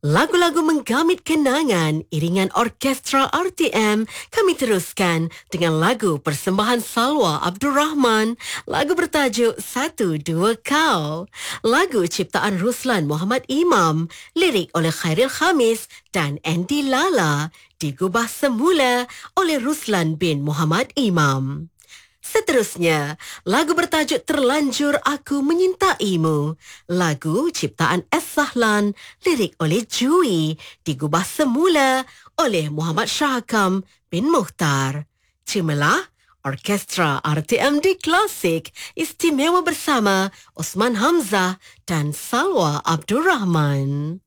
Lagu-lagu menggamit kenangan, iringan orkestra RTM, kami teruskan dengan lagu persembahan Salwa Abdul Rahman, lagu bertajuk Satu Dua Kau. Lagu ciptaan Ruslan Muhammad Imam, lirik oleh Khairil Khamis dan Andy Lala, digubah semula oleh Ruslan bin Muhammad Imam. Seterusnya, lagu bertajuk Terlanjur Aku Menyintaimu. Lagu ciptaan S. Sahlan, lirik oleh Jui, digubah semula oleh Muhammad Syahakam bin Mukhtar. Cemalah Orkestra RTMD Klasik istimewa bersama Osman Hamzah dan Salwa Abdul Rahman.